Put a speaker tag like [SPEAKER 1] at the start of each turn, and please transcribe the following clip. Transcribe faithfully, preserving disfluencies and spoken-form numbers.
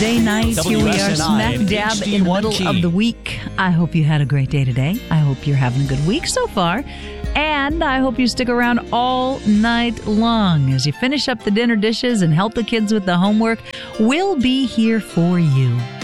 [SPEAKER 1] Thursday night. Here we are, smack dab in the middle of the week. I hope you had a great day today. I hope you're having a good week so far. And I hope you stick around all night long as you finish up the dinner dishes and help the kids with the homework. We'll be here for you.